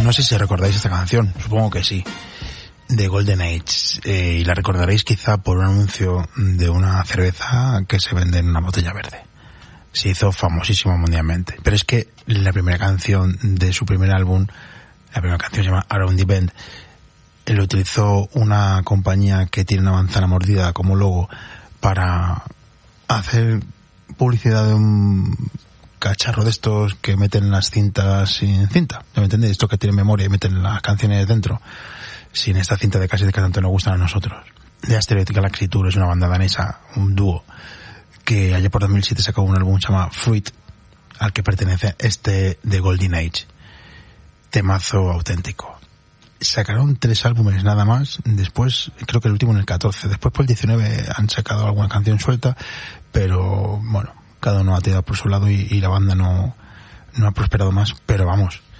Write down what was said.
No sé si recordáis esta canción, supongo que sí, de Golden Age, y la recordaréis quizá por un anuncio de una cerveza que se vende en una botella verde. Se hizo famosísimo mundialmente. Pero es que la primera canción de su primer álbum, la primera canción se llama Around the Bend, lo utilizó una compañía que tiene una manzana mordida como logo para hacer publicidad de un cacharro de estos que meten las cintas sin cinta. ¿Me entendéis? Esto que tiene memoria y meten las canciones dentro, sin esta cinta de cassette que tanto nos gustan a nosotros. The Asteroid Galaxy Tour es una banda danesa, un dúo, que allá por 2007 sacó un álbum llamado Fruit, al que pertenece este de Golden Age. Temazo auténtico. Sacaron 3 álbumes nada más, después creo que el último en el 14, después por el 19 han sacado alguna canción suelta, pero bueno, cada uno ha tirado por su lado y la banda no ha prosperado más, pero vamos,